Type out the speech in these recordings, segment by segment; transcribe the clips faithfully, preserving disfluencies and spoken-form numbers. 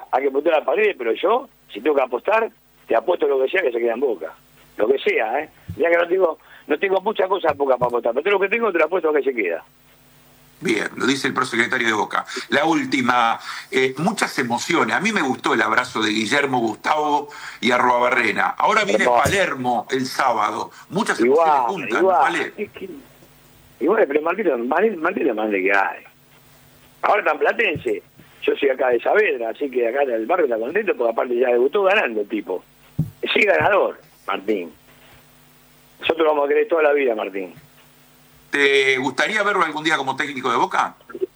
hay que apuntar a la pared, pero yo, si tengo que apostar, te apuesto lo que sea que se queda en Boca. Lo que sea, ¿eh? Ya que no tengo, no tengo muchas cosas pocas para apostar, pero todo lo que tengo te lo apuesto que se queda. Bien, lo dice el prosecretario de Boca. La última, eh, muchas emociones. A mí me gustó el abrazo de Guillermo, Gustavo y Arruabarrena. Ahora viene Hermoso. Palermo el sábado. Muchas Igual, emociones juntas, igual. ¿no, Pale? Es que, igual, pero Martín, Martín, Martín es más de que hay. Ahora tan platense. Yo soy acá de Saavedra, así que acá en el barrio está contento, porque aparte ya debutó ganando el tipo. Sí, ganador, Martín. Nosotros lo vamos a querer toda la vida, Martín. ¿Te gustaría verlo algún día como técnico de Boca?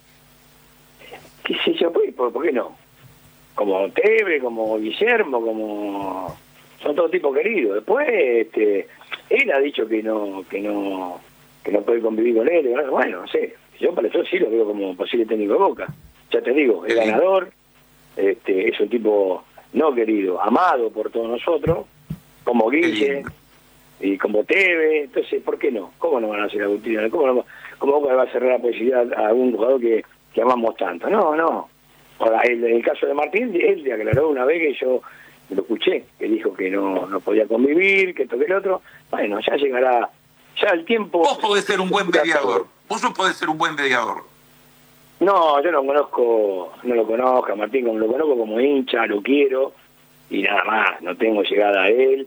¿Qué sé yo? Pues, ¿por, ¿por qué no? Como Tevez, como Guillermo, como... Son todos tipos queridos. Después, este, él ha dicho que no que no que no puede convivir con él. Bueno, no sé. Yo para eso sí lo veo como posible técnico de Boca. Ya te digo, es ganador, este, es un tipo no querido, amado por todos nosotros, como Guille y como Tevez. Entonces, ¿por qué no? ¿Cómo no van a hacer Agustín? ¿Cómo, no, ¿Cómo Boca va a cerrar la posibilidad a algún jugador que, que amamos tanto? No, no. Ahora, en el caso de Martín, él le aclaró una vez que yo lo escuché, que dijo que no, no podía convivir, que esto que el otro. Bueno, ya llegará, ya el tiempo... Vos podés ser un buen mediador. Vos no podés ser un buen mediador. No, yo no conozco, no lo conozco a Martín, como lo conozco como hincha, lo quiero, y nada más, no tengo llegada a él.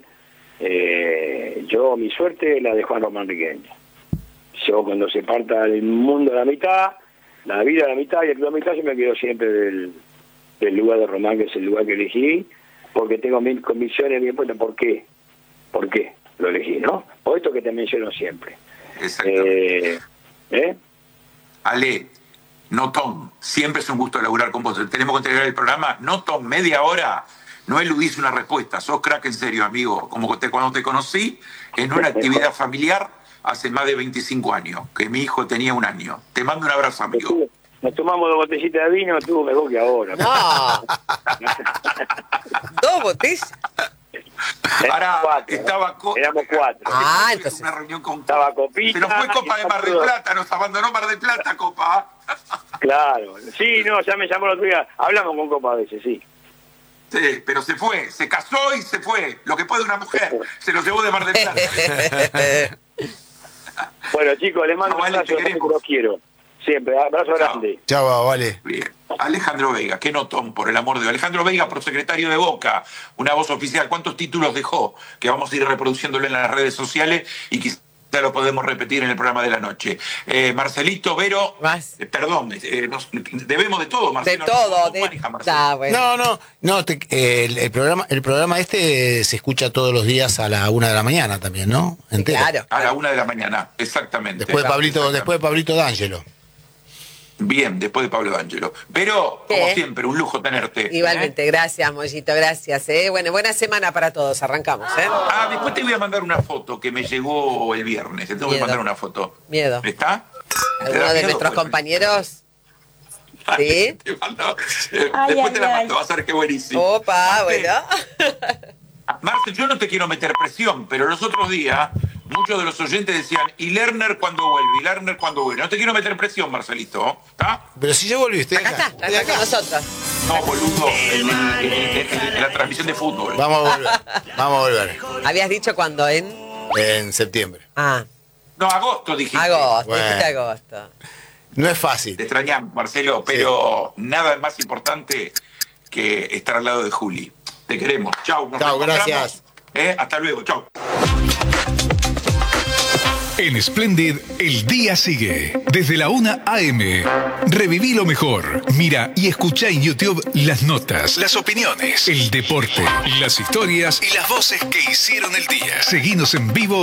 Eh, yo, mi suerte es la de Juan Román Riquelme. Yo cuando se parta el mundo a la mitad, la vida a la mitad y el club a la mitad, yo me quedo siempre del, del lugar de Román, que es el lugar que elegí, porque tengo mil convicciones bien puestas. ¿Por qué? ¿Por qué lo elegí, no? Por esto que te menciono siempre. Exactamente. Eh, ¿eh? Ale, no Tom, siempre es un gusto laburar con vos. Tenemos que entregar el programa. No Tom, media hora, no eludís una respuesta. Sos crack en serio, amigo. Como te, cuando te conocí en una actividad familiar hace más de veinticinco años, que mi hijo tenía un año. Te mando un abrazo, amigo. Nos tomamos dos botellitas de vino, estuvo mejor que ahora. No. ¿Dos botellas? Ahora, cuatro, estaba co- éramos cuatro. Ah, entonces. Una reunión con Estaba Copita. Se nos fue Copa de Mar del Plata, nos abandonó Mar del Plata, Copa. Claro, sí, no, ya me llamó el otro día. Hablamos con Copa a veces, sí. Sí, pero se fue, se casó y se fue. Lo que puede una mujer, se lo llevó de Mar del Plata. Bueno, chicos, les mando No, un vale, abrazo, te queremos. los quiero. Siempre, abrazo grande. Chao, vale. Bien. Alejandro Veiga, que no Tom, por el amor de Dios. Alejandro Veiga, prosecretario de Boca, una voz oficial. ¿Cuántos títulos dejó? Que vamos a ir reproduciéndolo en las redes sociales y quizá lo podemos repetir en el programa de la noche. Eh, Marcelito, Vero, Más. eh, perdón, eh, nos, debemos de todo, De Marcelo. todo. ¿Cómo De... maneja Marcelo? Ah, bueno. No, no, no, te- eh, el, el programa, el programa este se escucha todos los días a la una de la mañana también, ¿no? Entero. Claro. A la una de la mañana, exactamente. Después de Pablito, Exactamente. después de Pablito D'Angelo. Bien, después de Pablo D'Angelo. Pero, como ¿Qué? siempre, un lujo tenerte. Igualmente, gracias, Mollito, gracias. ¿eh? Bueno, buena semana para todos, arrancamos. ¿eh? Ah, después te voy a mandar una foto que me llegó el viernes. Te tengo que Miedo. mandar una foto. Miedo. ¿Está? ¿Te da ¿Alguno de miedo? nuestros Bueno. compañeros? ¿Sí? Te mando- eh, Ay, después ay, te la ay. mando, va a ser que buenísimo. Opa, Marce, bueno. Marce, yo no te quiero meter presión, pero los otros días muchos de los oyentes decían, ¿y Lerner cuando vuelve? ¿Y Lerner cuando vuelve? No te quiero meter presión, Marcelito. ¿Está? Pero si ya volviste Acá acá. está, acá con nosotros. No, boludo, en, en- en- en- en la transmisión de fútbol. Vamos a volver. Vamos a volver. Habías dicho cuando en... En septiembre. Ah, No, agosto dijiste. agosto, Bueno. dijiste agosto. No es fácil. Te extrañamos, Marcelo, pero nada más importante que estar al lado de Juli. Te queremos. Chau. nos Chau, reencontramos. gracias. Eh, hasta luego. Chau. En Splendid, el día sigue. Desde la una a eme. Reviví lo mejor. Mira y escucha en YouTube las notas, las opiniones, el deporte, las historias y las voces que hicieron el día. Seguinos en vivo